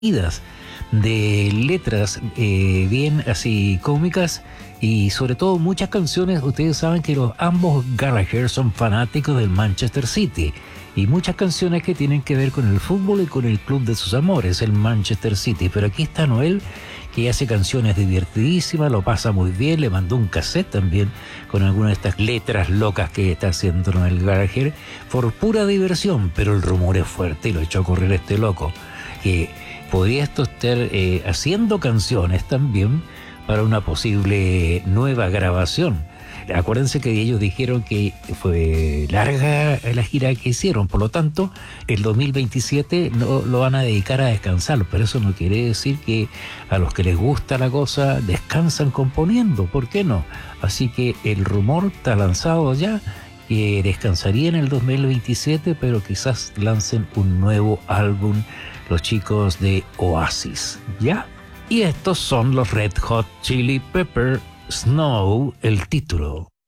de letras bien así cómicas y sobre todo muchas canciones. Ustedes saben que ambos Gallagher son fanáticos del Manchester City y muchas canciones que tienen que ver con el fútbol y con el club de sus amores, el Manchester City. Pero aquí está Noel, que hace canciones divertidísimas, lo pasa muy bien, le mandó un cassette también con algunas de estas letras locas que está haciendo Noel Gallagher por pura diversión, pero el rumor es fuerte y lo echó a correr este loco, que podría esto estar haciendo canciones también para una posible nueva grabación. Acuérdense que ellos dijeron que fue larga la gira que hicieron, por lo tanto, el 2027 no lo van a dedicar a descansar, pero eso no quiere decir que a los que les gusta la cosa descansan componiendo, ¿por qué no? Así que el rumor está lanzado ya, que descansaría en el 2027, pero quizás lancen un nuevo álbum los chicos de Oasis, ¿ya? Y estos son los Red Hot Chili Pepper, Snow, el título.